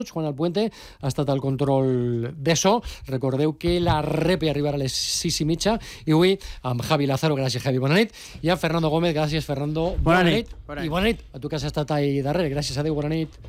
Juan Alpuente ha estat al control de so. Recordeu que la repe arribarà a les 6:30 i avui amb Javi Lázaro, gràcies Javi, bona nit, i amb Fernando Gómez, gràcies Fernando, bona nit. I bona nit a tu que has estat ahí darrere, gràcies, adéu, bona nit.